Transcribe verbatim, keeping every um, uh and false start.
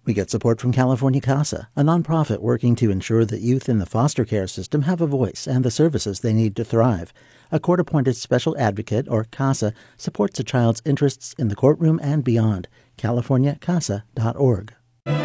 We get support from California CASA, a nonprofit working to ensure that youth in the foster care system have a voice and the services they need to thrive. A court-appointed special advocate, or CASA, supports a child's interests in the courtroom and beyond. california casa dot org.